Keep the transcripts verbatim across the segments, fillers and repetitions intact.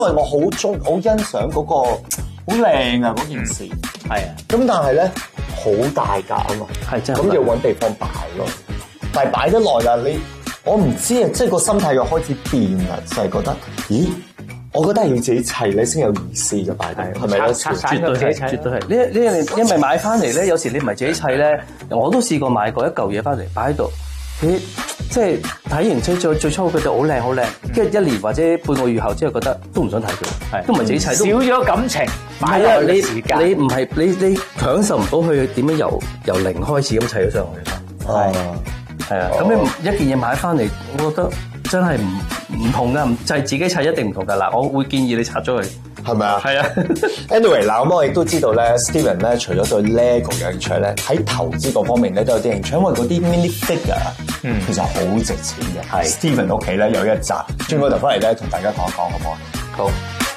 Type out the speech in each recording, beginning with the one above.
因為我好中好欣賞嗰、那個好靚啊嗰件事， 係啊。 咁但係咧好大價啊嘛， 係真係咁要揾地方擺咯。但係擺得耐啦，你我唔知啊，即係個心態又開始變啦，就係、是、覺得，咦？我覺得係要自己砌咧先有意思嘅擺低，係咪咧？ 絕對係，絕對係。呢呢樣因為買翻嚟咧，有時你唔係自己砌咧，我都試過買過一嚿嘢翻嚟擺喺度，佢即係睇完最最最初佢就好靚好靚，跟住一年或者半個月後之後覺得都唔想睇佢，係都唔係自己砌， 少咗感情， 買啊你你唔係你你享受唔到佢點樣由由零開始咁砌咗上去，係係啊，咁你一件嘢買翻嚟，我覺得。真係唔唔同噶，就係、是、自己砌一定唔同噶啦。我會建議你拆咗佢， 係咪啊？ 係啊。 Anyway， 嗱咁我亦都知道咧 ，Steven 咧除咗對 LEGO 有興趣咧，喺投資嗰方面咧都有啲興趣，因為嗰啲 mini figure 嗯其實好值錢嘅。係 Steven 屋企咧有一集，轉個頭翻嚟咧同大家講一講好唔好？好。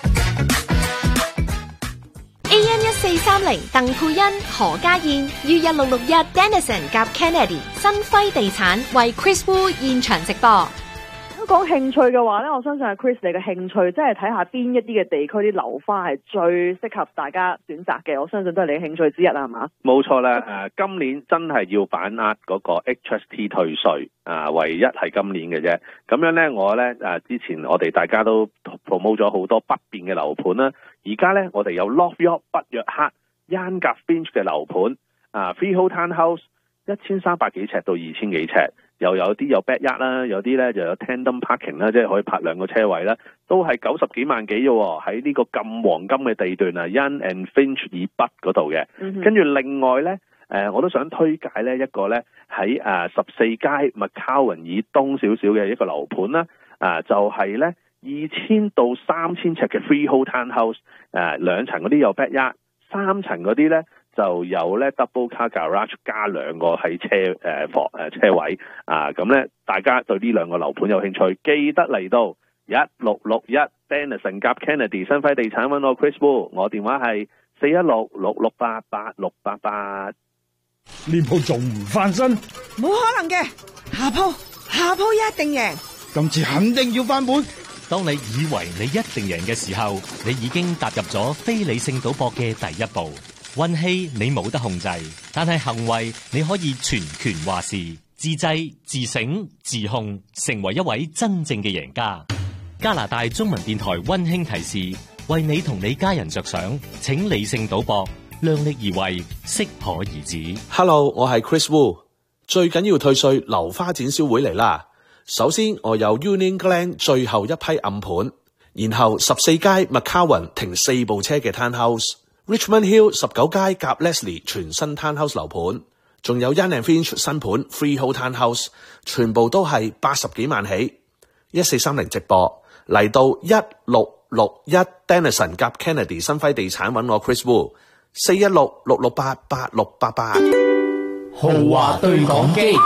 A M 一四三零鄧佩欣、何家燕於一六六一 Dennison 夾 Kennedy 新輝地產為 Chris Wu 現場直播。 講興趣嘅話咧，我相信係 Chris 你嘅興趣，即係睇下邊一啲嘅地區啲樓花係最適合大家選擇嘅。我相信都係你嘅興趣之一啦，係嘛？ 冇錯啦，誒，今年真係要把握嗰個 H S T 退稅啊，唯一係今年嘅啫。咁樣咧，我咧誒之前我哋大家都 promote 咗好多北邊嘅樓盤啦，而家咧我哋有 Loft York 北約克、恩格 Finch 嘅樓盤啊 ，Freehold Townhouse 一千三百幾尺到二千幾尺。又有啲有 backyard 啦，有啲咧就有 tandem parking 啦，即係可以泊兩個車位啦，都係九十幾萬幾嘅喎，喺呢個咁黃金嘅地段啊 ，Yonge and Finch 以北嗰度嘅。跟住、嗯、另外咧，誒、呃、我都想推介咧一個咧喺誒十四街 McCowan 以東少少嘅一個樓盤啦，啊、呃、就係咧二千到三千尺嘅 freehold townhouse，誒、呃、兩層嗰啲有 backyard， 三層嗰啲咧。就有咧 double car garage 加兩個喺車誒房誒車位啊，咁咧大家對呢兩個樓盤有興趣，記得嚟到一六六一 Dennison 夾 Kennedy 新輝地產揾我 Chris Wu， 我電話係四一六六六八八六八八。 呢鋪仲唔翻身？ 冇可能嘅，下鋪下鋪一定贏， 今次肯定要翻本。 當你以為你一定贏嘅時候，你已經踏入咗非理性賭博嘅第一步。運氣你冇得控制，但係行為你可以全權話事，自制、自省、自控，成為一位真正嘅贏家。加拿大中文電台溫馨提示：為你同你家人着想，請理性賭博，量力而為，適可而止。 Hello， 我係 Chris Wu。最緊要退稅樓花展銷會嚟啦！首先我有 Union Glen 最後一批暗盤，然後十四街 McCowan 停四部車嘅 Townhouse。Richmond Hill 十九街夾 Leslie 全新 Townhouse 樓盤，仲有 Yonge and Finch 新盤 Freehold Townhouse， 全部都係八十幾萬起。一四三零直播嚟到一六六一 Dennison 夾 Kennedy 新輝地產揾我 Chris Wu， 四一六六六八八六八八。 豪華對講機。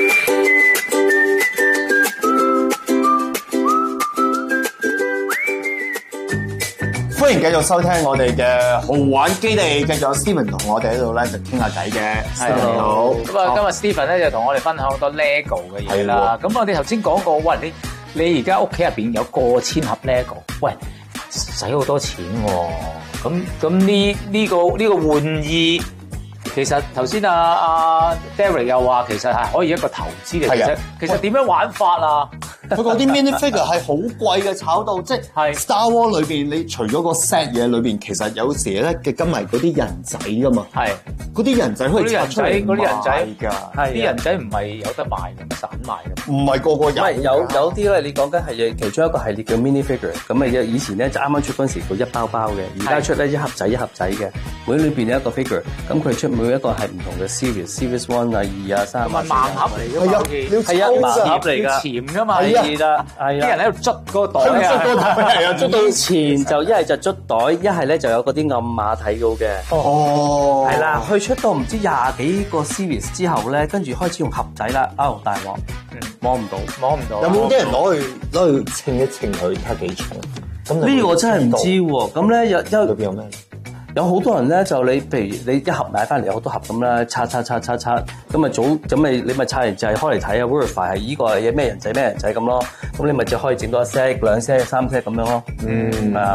歡迎繼續收聽我哋嘅豪玩基地，繼續有 Steven 同我哋喺度咧就傾下偈嘅。 係你好。咁啊，今日 Steven 咧就同我哋分享好多 LEGO 嘅嘢啦。咁我哋頭先講過，喂，你你而家屋企入邊有過千盒 LEGO，喂，使好多錢喎。咁咁呢呢個呢個玩意，其實頭先阿阿 Derek 又話，其實係可以一個投資嘅。其實其實點樣玩法啊？ 佢嗰啲 mini figure 係好貴嘅，炒到即係 Star Wars 裏邊，你除咗個 set 嘢裏邊，其實有時咧嘅跟埋嗰啲人仔噶嘛。係嗰啲人仔可以拆出嚟嗰啲人仔㗎， 係啲人仔唔係有得賣嘅，散賣嘅。 唔係個個有。 唔係有有啲咧，你講緊係其中一個系列叫 mini figure，咁啊以前咧就啱啱出嗰陣時佢一包包嘅，而家出咧一盒仔一盒仔嘅，每裏邊有一個 figure， 咁佢出每一個係唔同嘅 series，series one 啊、二啊、三啊。 盲盒嚟㗎嘛， 係啊，盲盒嚟㗎， 要潛㗎嘛。 係啦，係啲人喺度捽嗰個袋啊， 捽嗰個袋係啊，捽到前就一係就捽袋，一係咧就有嗰啲暗碼睇到嘅。哦，係啦，佢出到唔知廿幾個 series 之後咧，跟住開始用盒仔啦，哦大鑊，摸唔到， 摸唔到。 有冇啲人攞去攞去稱一稱佢睇下幾重？ 呢個真係唔知喎。咁咧有有裏邊有咩？ 有好多人咧就你譬如你一盒買翻嚟有好多盒咁啦，刷刷刷刷刷，咁咪早咁咪你咪刷完就係開嚟睇下 verify 係依個係咩人仔咩人仔咁咯，咁你咪就可以整多一 set 兩 set 三 set 咁樣咯。嗯，係啊，